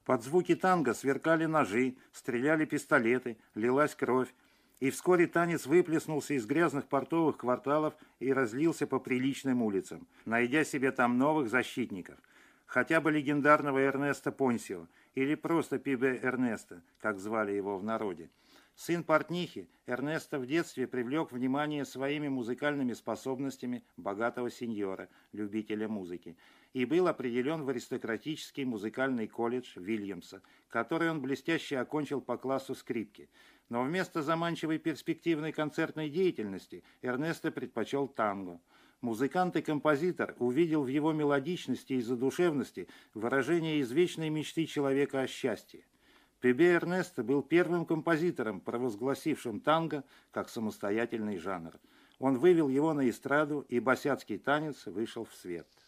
Под звуки танго сверкали ножи, стреляли пистолеты, лилась кровь, и вскоре танец выплеснулся из грязных портовых кварталов и разлился по приличным улицам, найдя себе там новых защитников, хотя бы легендарного Эрнесто Понсио, или просто Пибе Эрнесто, как звали его в народе. Сын портнихи, Эрнесто в детстве привлек внимание своими музыкальными способностями богатого сеньора, любителя музыки, и был определен в аристократический музыкальный колледж Вильямса, который он блестяще окончил по классу скрипки. Но вместо заманчивой перспективной концертной деятельности Эрнесто предпочел танго. Музыкант и композитор увидел в его мелодичности и задушевности выражение извечной мечты человека о счастье. Пибе Эрнесто был первым композитором, провозгласившим танго как самостоятельный жанр. Он вывел его на эстраду, и босяцкий танец вышел в свет.